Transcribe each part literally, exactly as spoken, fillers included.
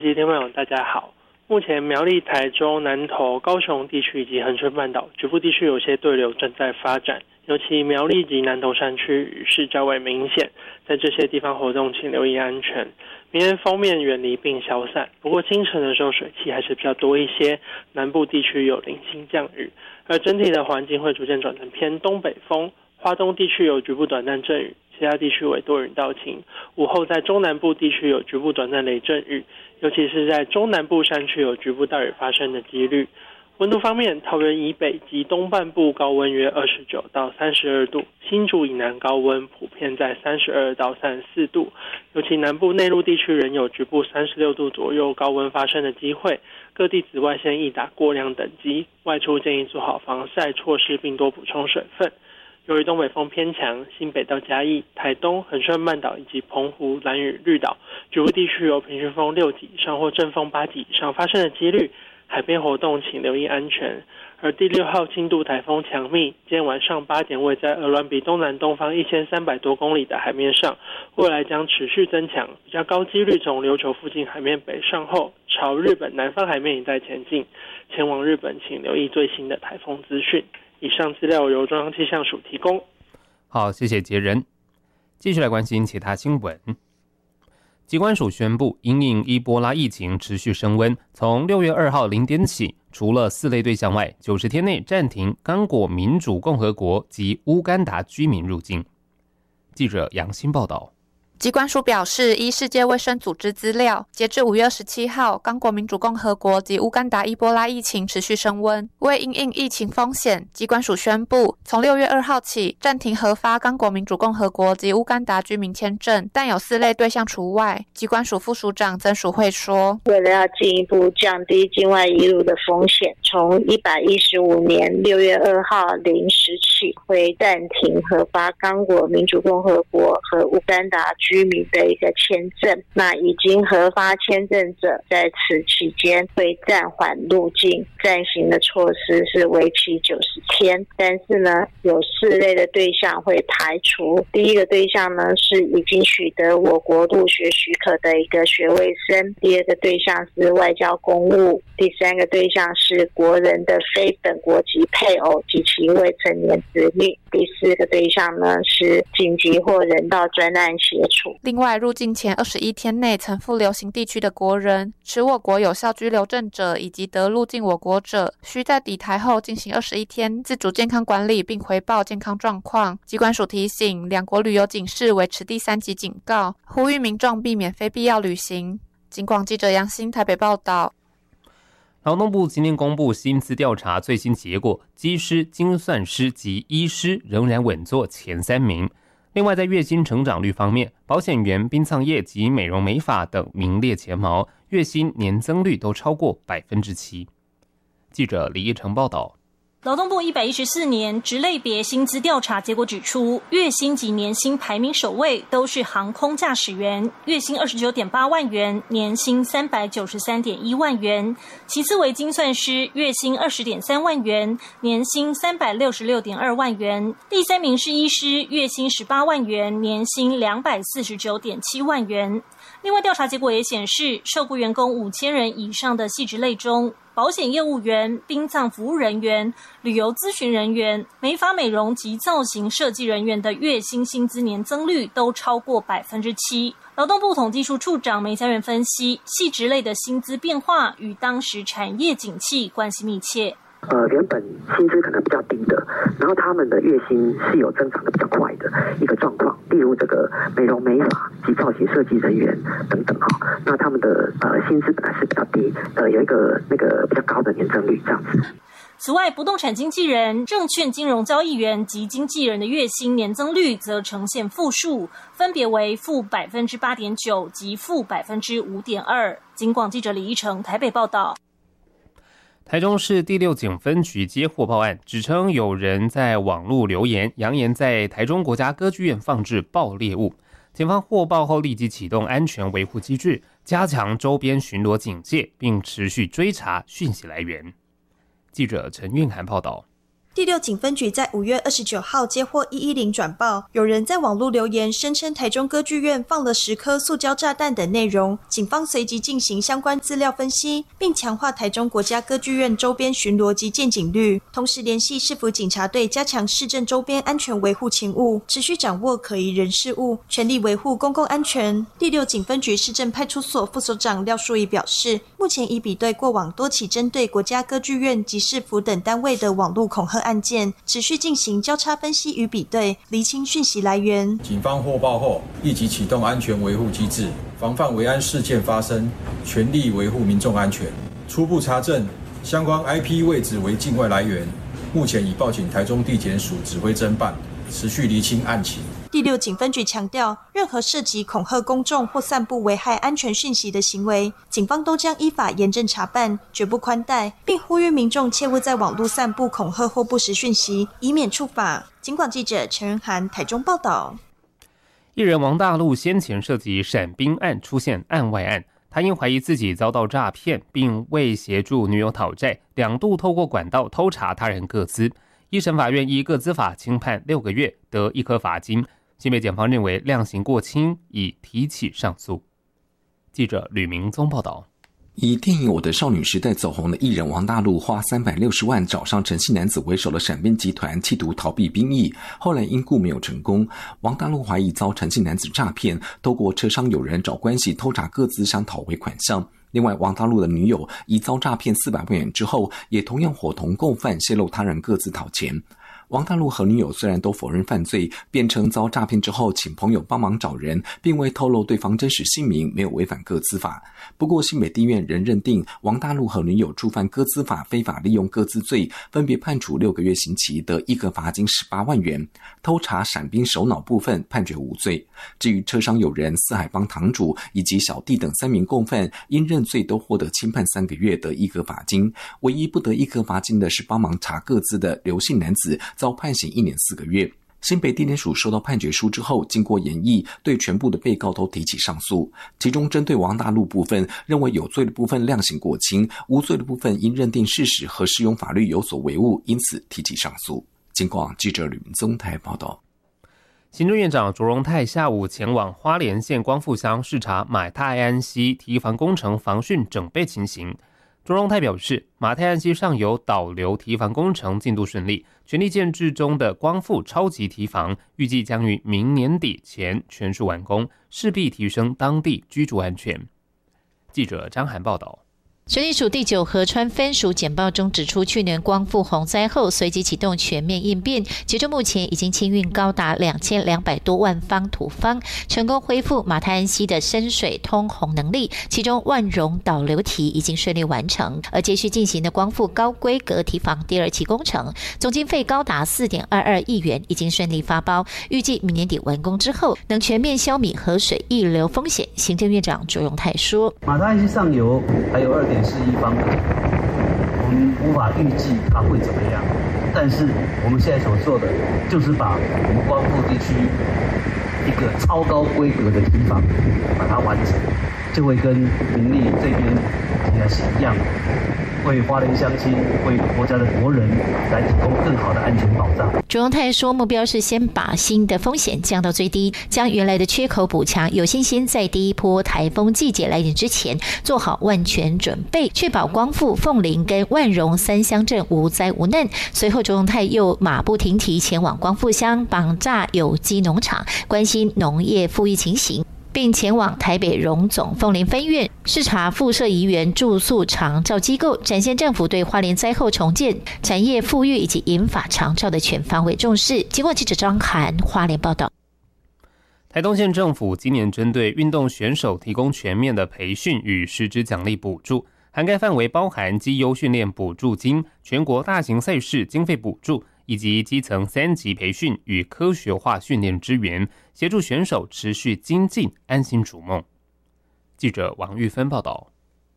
听众朋友大家好，目前苗栗、台中、南投、高雄地区以及恒春半岛局部地区有些对流正在发展，尤其苗栗及南投山区雨势较为明显，在这些地方活动请留意安全。明天锋面远离并消散，不过清晨的时候水汽还是比较多一些，南部地区有零星降雨，而整体的环境会逐渐转成偏东北风，花东地区有局部短暂阵雨，其他地区为多云到晴。午后在中南部地区有局部短暂雷阵雨，尤其是在中南部山区有局部大雨发生的几率。温度方面，桃园以北及东半部高温约二十九到三十二度，新竹以南高温普遍在三十二到三十四度，尤其南部内陆地区仍有局部三十六度左右高温发生的机会，各地紫外线易达过量等级，外出建议做好防晒措施并多补充水分。由于东北风偏强，新北到嘉义、台东、恒春半岛以及澎湖、兰屿、绿岛局部地区有平均风六级以上或阵风八级以上发生的几率，海边活动请留意安全。而第六号轻度台风强密，今天晚上八点位在鹅銮鼻东南东方一千三百多公里的海面上，未来将持续增强，比较高几率从琉球附近海面北上后，朝日本南方海面一带前进。前往日本请留意最新的台风资讯。以上资料由中央气象署提供。 好，谢谢杰人。继续来关心其他新闻。疾管署宣布，因应伊波拉疫情持续升温，从六月二号零点起，除了四类对象外，九十天内暂停刚果民主共和国及乌干达居民入境。记者杨欣报道。 疾管署表示，依世界卫生组织资料，截至五月二十七号，刚果民主共和国及乌干达伊波拉疫情持续升温。为因应疫情风险，疾管署宣布，从六月二号起暂停核发刚果民主共和国及乌干达居民签证，但有四类对象除外。疾管署副署长曾淑慧说：“ 为了要进一步降低境外移入的风险，从一百一十五年六月二号零时起，会暂停核发刚果民主共和国和乌干达居居民的一个签证，那已经核发签证者在此期间会暂缓入境，暂行的措施是为期九十天。但是呢，有四类的对象会排除。第一个对象呢是已经取得我国入学许可的一个学位生，第二个对象是外交公务，第三个对象是国人的非本国籍配偶及其未成年子女，第四个对象呢是紧急或人道专案协助。 另外，入境前二十一天内曾赴流行地区的国人、持我国有效居留证者以及得入境我国者，需在抵台后进行二十一天自主健康管理，并回报健康状况。疾管署提醒，两国旅游警示维持第三级警告，呼吁民众避免非必要旅行。警广记者杨欣台北报道。 劳动部今天公布薪资调查最新结果，机师、精算师及医师仍然稳坐前三名。另外，在月薪成长率方面，保险员、殡葬业及美容美发等名列前茅，月薪年增率都超过百分之七。记者李义成报道。 劳动部一百一十四年职类别薪资调查结果指出，月薪及年薪排名首位都是航空驾驶员，月薪 二十九点八万元，年薪 三百九十三点一万元；其次为精算师，月薪 二十点三万元，年薪 三百六十六点二万元；第三名是医师，月薪十八万元，年薪 两百四十九点七万元。另外，调查结果也显示，受雇员工五千人以上的细职类中，保险业务员、殡葬服务人员、旅游咨询人员、美发美容及造型设计人员的月薪薪资年增率都超过百分之七。劳动部统计处处长梅家园分析，细职类的薪资变化与当时产业景气关系密切。 呃，原本薪资可能比较低的，然后他们的月薪是有增长的比较快的一个状况，例如这个美容美发及造型设计人员等等哈，那他们的呃薪资本来是比较低，呃有一个那个比较高的年增率这样子。 此外，不动产经纪人、证券金融交易员及经纪人的月薪年增率则呈现负数，分别为负百分之八点九及负百分之五点二。警广记者李一成台北报道。 台中市第六警分局接获报案，指称有人在网络留言，扬言在台中国家歌剧院放置爆裂物。警方获报后立即启动安全维护机制，加强周边巡逻警戒，并持续追查讯息来源。记者陈韵涵报道。 第六警分局在五月二十九号接获一一零转报，有人在网络留言声称台中歌剧院放了十颗塑胶炸弹等内容，警方随即进行相关资料分析，并强化台中国家歌剧院周边巡逻及见警率，同时联系市府警察队加强市政周边安全维护勤务，持续掌握可疑人事物，全力维护公共安全。第六警分局市政派出所副所长廖淑仪表示，目前已比对过往多起针对国家歌剧院及市府等单位的网络恐吓案件，持续进行交叉分析与比对，厘清讯息来源。 警方获报后，立即启动安全维护机制，防范危安事件发生，全力维护民众安全。初步查证，相关 I P 位置为境外来源，目前已报请台中地检署指挥侦办，持续厘清案情。 第六警分局强调，任何涉及恐吓公众或散布危害安全讯息的行为，警方都将依法严正查办，绝不宽待，并呼吁民众切勿在网络散布恐吓或不实讯息，以免触法。警广记者陈仁涵台中报道。 艺人王大陆先前涉及闪兵案出现案外案，他因怀疑自己遭到诈骗，并为协助女友讨债，两度透过管道偷查他人个资。一审法院依个资法轻判六个月，得一颗罚金。新北检方认为量刑过轻，已提起上诉。记者吕明宗报道。 以电影《我的少女时代》走红的艺人王大陆花三百六十万找上陈姓男子为首的闪兵集团，企图逃避兵役，后来因故没有成功。王大陆怀疑遭陈姓男子诈骗，透过车商友人找关系偷查个资，想讨回款项。另外，王大陆的女友疑遭诈骗四百万元之后，也同样伙同共犯泄露他人个资讨钱。王大陆和女友虽然都否认犯罪，辩称遭诈骗之后请朋友帮忙找人，并未透露对方真实姓名，没有违反个资法。不过新北地院仍认定王大陆和女友触犯个资法非法利用个资罪，分别判处六个月刑期，得一个罚金十八万元。偷查闪兵首脑部分判决无罪。至于车商友人、四海帮堂主以及小弟等三名共犯，因认罪都获得轻判三个月，得一个罚金。唯一不得一个罚金的是帮忙查个资的刘姓男子，遭判刑一年四个月。新北地检署收到判决书之后，经过研议，对全部的被告都提起上诉。其中针对王大陆部分，认为有罪的部分量刑过轻，无罪的部分因认定事实和适用法律有所违误，因此提起上诉。经广记者吕明宗台报道。 行政院长卓荣泰下午前往花莲县光复乡视察马太安溪堤防工程防汛整备情形。卓荣泰表示，马太安溪上游导流堤防工程进度顺利，全力建制中的光复超级堤防预计将于明年底前全数完工，势必提升当地居住安全。记者张涵报道。 水利署第九河川分署简报中指出，去年光复洪灾后，随即启动全面应变，截至目前已经清运高达两千两百多万方土方，成功恢复马太安溪的深水通洪能力，其中万荣导流堤已经顺利完成，而接续进行的光复高规格堤防第二期工程，总经费高达 四点二二亿元，已经顺利发包，预计明年底完工之后，能全面消弭河水溢流风险。行政院长卓荣泰说， 马太安溪上游还有二点四亿方，我们无法预计它会怎么样，但是我们现在所做的就是把我们光复地区一个超高规格的堤防把它完成，就会跟民力这边应该是一样的，为花莲乡亲、为国家的国人来提供更好的安全保障。 卓荣泰说，目标是先把新的风险降到最低，将原来的缺口补强，有信心在第一波台风季节来临之前做好万全准备，确保光复、凤林跟万荣三乡镇无灾无难。随后，卓荣泰又马不停蹄前往光复乡绑架有机农场，关心农业富裕情形，并前往台北荣总凤林分院视察附设宜园住宿长照机构，展现政府对花莲灾后重建、产业富裕以及银发长照的全方位重视。经过记者张涵花莲报道。 台东县政府今年针对运动选手提供全面的培训与实质奖励补助，涵盖范围包含绩优训练补助金、全国大型赛事经费补助，以及基层三级培训与科学化训练支援，协助选手持续精进，安心逐梦。记者王玉芬报道。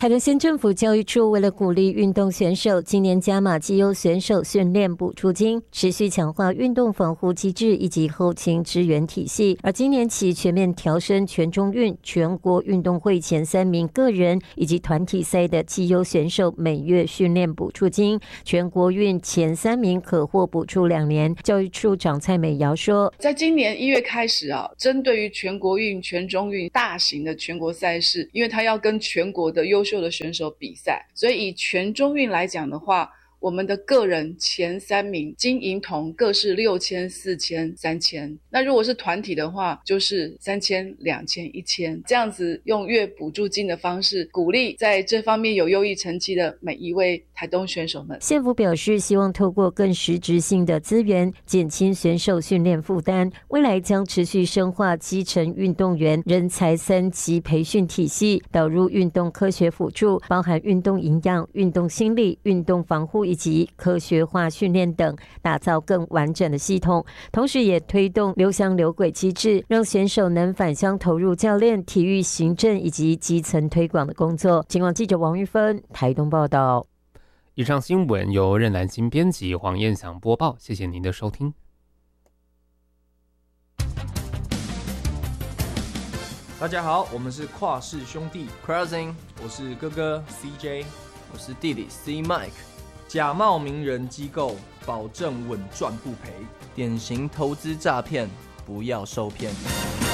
台中县政府教育处为了鼓励运动选手，今年加码绩优选手训练补助金，持续强化运动防护机制以及后勤支援体系。而今年起全面调升全中运、全国运动会前三名个人以及团体赛的绩优选手每月训练补助金，全国运前三名可获补助两年。教育处长蔡美瑶说， 在今年一月开始啊，针对于全国运、全中运大型的全国赛事，因为它要跟全国的优秀的选手比赛，所以以全中运来讲的话，我们的个人前三名金银铜各是六千、四千、三千。那如果是团体的话，就是三千、两千、一千，这样子用月补助金的方式，鼓励在这方面有优异成绩的每一位台东选手们。 县府表示，希望透过更实质性的资源，减轻选手训练负担。未来将持续深化基层运动员人才三级培训体系，导入运动科学辅助，包含运动营养、运动心理、运动防护以及科学化训练等，打造更完整的系统。同时也推动留乡留轨机制，让选手能返乡投入教练、体育行政以及基层推广的工作。警广记者王玉芬台东报道。 以上新闻由任兰心编辑，黄燕祥播报，谢谢您的收听。 大家好，我们是跨氏兄弟 Crossing， 我是哥哥 C J， 我是弟弟 C Mike。假冒名人机构，保证稳赚不赔。典型投资诈骗，不要受骗。